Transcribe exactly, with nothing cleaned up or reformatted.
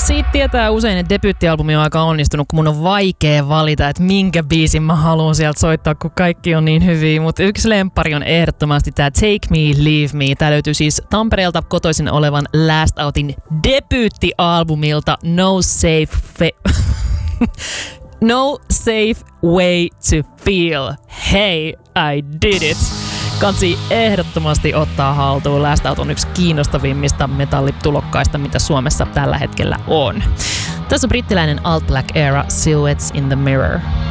Siitä tietää usein, että debyyttialbumi on aika onnistunut, kun mun on vaikea valita, että minkä biisin mä haluan sieltä soittaa, kun kaikki on niin hyviä. Mutta yksi lemppari on ehdottomasti tää Take Me, Leave Me. Tää löytyy siis Tampereelta kotoisin olevan Last Outin debyyttialbumilta No Safe Fa- No Safe Way to Feel. Hey, I did it. Kansi ehdottomasti ottaa haltuun. Last Out on yksi kiinnostavimmista metallitulokkaista, mitä Suomessa tällä hetkellä on. Tässä on brittiläinen Alt Black Era, Silhouettes in the Mirror.